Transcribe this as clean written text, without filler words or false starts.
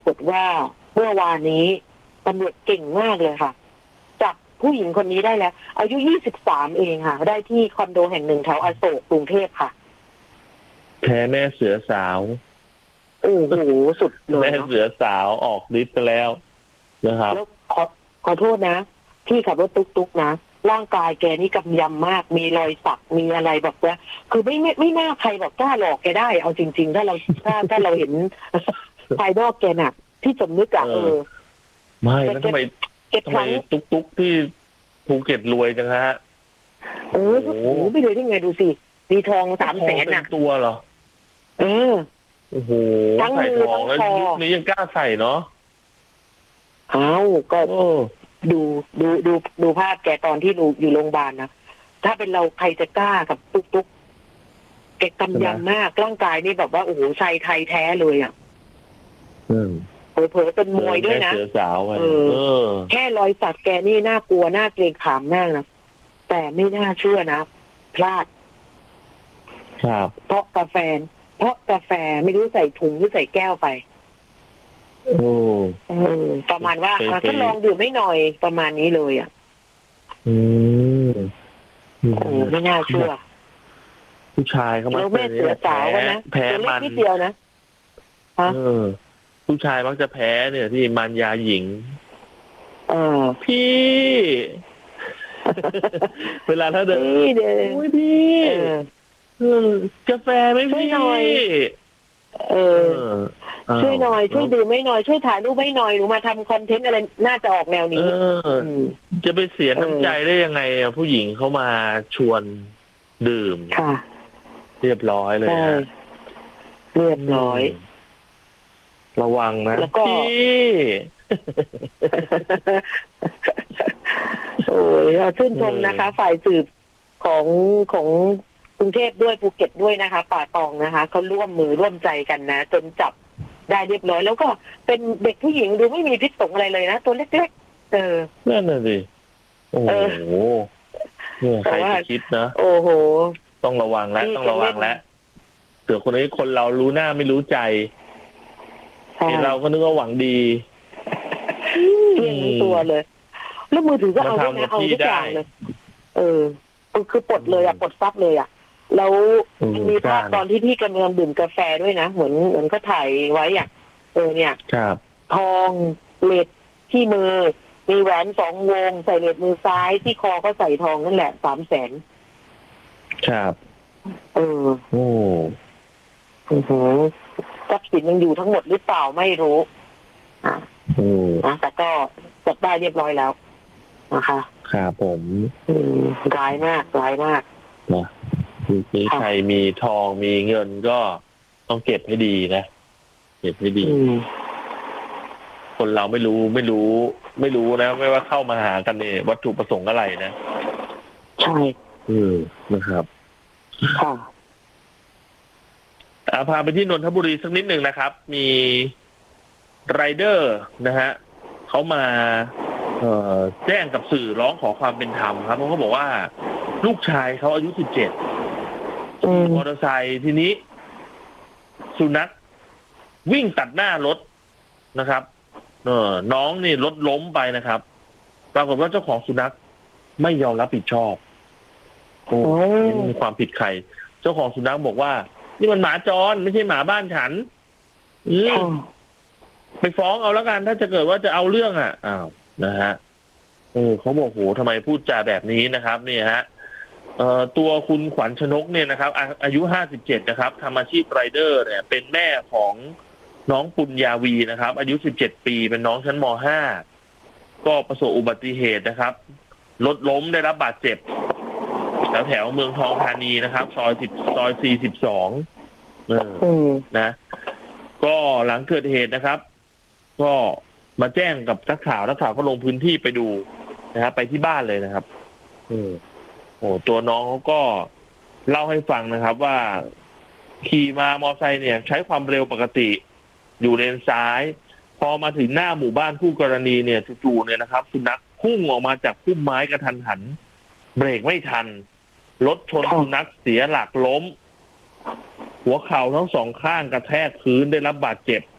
ากฏว่าเมื่อวานนี้ตำรวจเก่งมากเลยค่ะจับผู้หญิงคนนี้ได้แล้วอายุ23เองค่ะได้ที่คอนโดแห่งหนึ่งแถวอโศกกรุงเทพค่ะแพ้แม่เสือสาวโอ้โหสุดเลยแม่เสือสาวออกฤทธิ์ไปแล้วนะครับแล้วขอโทษนะพี่ขับรถตุ๊กๆนะร่างกายแกนี่กำยำมากมีรอยสักมีอะไรแบบว่าคือไม่น่าใครแบบกล้าหลอกแกได้เอาจริงๆถ้าเราเห็นภายนอกแกน่ะที่สมนึกอะไม่แล้วทำไมตุ๊กที่ภูเก็ตรวยจังฮะโอ้โหไม่รวยได้ไงดูสิมีทอง300,000น่ะตัวเหรอโอ้โหใส่ทองแล้วยุคนี้ยังกล้าใส่เนาะอ้าวก็ดูภาพแกตอนที่อยู่โรงพยาบาลนะถ้าเป็นเราใครจะกล้ากับตุ๊กแกกำยำมากร่างกายนี่แบบว่าโอ้โหชายไทยแท้เลยอ่ะเผลอเป็นมวยด้วยนะแค่รอยสักแกนี่น่ากลัวน่าเกรงขามมากนะแต่ไม่น่าเชื่อนะพลาดครับเพราะกาแฟไม่รู้ใส่ถุงหรือใส่แก้วไปประมาณว่าก็ลองดื่มไม่หน่อยประมาณนี้เลยอ่ะไม่น่าเชื่อผู้ชายเขามาแม่เสือสาวนะแพ้มันนิดเดียวนะผู้ชายมักจะแพ้เนี่ยที่มันยาหญิงพี่เวลาถ้าเดินพี่กาแฟไม่พี่ช่วยหน่อยช่วยดื่มไม่หน่อยช่วยถ่ายรูปไม่หน่อยหนูมาทำคอนเทนต์อะไรน่าจะออกแนวนี้จะไปเสียน้ำใจได้ยังไงอ่ะผู้หญิงเข้ามาชวนดื่มค่ะเรียบร้อยเลยเรียบร้อยระวังนะพี่โอ้ยชื่นชมนะคะฝ่ายสืบของกรุงเทพด้วยภูเก็ตด้วยนะคะป่าตองนะคะเขาร่วมมือร่วมใจกันนะจนจับได้เรียบร้อยแล้วก็เป็นเด็กผู้หญิงดูไม่มีพิษสงอะไรเลยนะตัวเล็กๆนั่นน่ะสิโอ้โหใครจะคิดนะโอ้โหต้องระวังแล้วเสือคนนี้คนเรารู้หน้าไม่รู้ใจเราก็นึกว่าหวังดีเพี้ยงตัวเลยแล้วมือถือก็เอาด้วยนะเอาทุกอย่างเลยคือปลดเลยอ่ะปลดซับเลยอ่ะแล้วมีภาพตอนที่พี่กำลังดื่มกาแฟด้วยนะเหมือนก็ถ่ายไว้อ่ะเนี่ยทองเหล็กที่มือมีแหวน2 วงใส่เหล็กมือซ้ายที่คอก็ใส่ทองนั่นแหละ300,000 ครับโอ้โหทรัพย์สินยังอยู่ทั้งหมดหรือเปล่าไม่รู้แต่ก็จับได้เรียบร้อยแล้วนะคะครับผมร้ายมากนะมีใครมีทองมีเงินก็ต้องเก็บให้ดีนะเก็บให้ดีคนเราไม่รู้นะไม่ว่าเข้ามาหากันเนี่ยวัตถุประสงค์อะไรนะใช่นะครับค่ะพาไปที่นนทบุรีสักนิดหนึ่งนะครับมีไรเดอร์นะฮะเขามาแจ้งกับสื่อร้องขอความเป็นธรรมครับเพราะเขาบอกว่าลูกชายเขาอายุ17มอเตอร์ไซค์ทีนี้สุนัขวิ่งตัดหน้ารถนะครับน้องนี่รถล้มไปนะครับปรากฏว่าเจ้าของสุนัขไม่ยอมรับผิดชอบนี่มีความผิดใครเจ้าของสุนัขบอกว่านี่มันหมาจรไม่ใช่หมาบ้านฉันไปฟ้องเอาแล้วกันถ้าจะเกิดว่าจะเอาเรื่องนะฮะเขาบอกโหทำไมพูดจาแบบนี้นะครับเนี่ยฮะตัวคุณขวัญชนกเนี่ยนะครับอายุ57นะครับทำอาชีพไรเดอร์เนี่ยเป็นแม่ของน้องปุญญาวีนะครับอายุ17ปีเป็นน้องชั้นม.5 ก็ประสบอุบัติเหตุนะครับรถล้มได้รับบาดเจ็บแถวเมืองทองธานีนะครับซอย42นะก็หลังเกิดเหตุนะครับก็มาแจ้งกับนักข่าวก็ลงพื้นที่ไปดูนะครับไปที่บ้านเลยนะครับตัวน้องเขาก็เล่าให้ฟังนะครับว่าขี่มามอเตอร์ไซค์เนี่ยใช้ความเร็วปกติอยู่เลนซ้ายพอมาถึงหน้าหมู่บ้านคู่กรณีเนี่ยจู่ๆเนี่ยนะครับสุนัขพุ่งออกมาจากพุ่มไม้กระทันหันเบรกไม่ทันรถชนสุนัขเสียหลักล้มหัวเข่าทั้ง2 ข้างกระแทกพื้นได้รับบาดเจ็บ